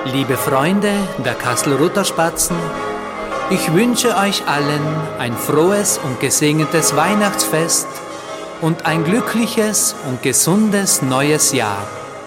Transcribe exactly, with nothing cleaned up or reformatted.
Liebe Freunde der Kastelruther Spatzen, ich wünsche euch allen ein frohes und gesegnetes Weihnachtsfest und ein glückliches und gesundes neues Jahr.